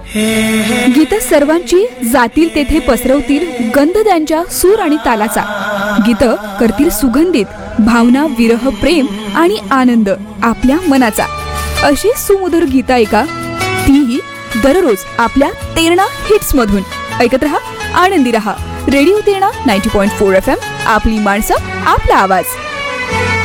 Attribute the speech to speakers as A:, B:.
A: गीत सर्वांची जातील तेथे पसरवतील गंध त्यांच्या सूर आणि तालाचा. गीत करतील सुगंधित भावना, विरह, प्रेम आणि आनंद आपल्या मनाचा. अशी सुमधुर गीता ऐका, तीही दररोज आपल्या तेरणा हिट्स मधून. ऐकत रहा, आनंदी रहा. रेडिओ तेरणा 90.4 FM, आपली माणसं, आपला आवाज.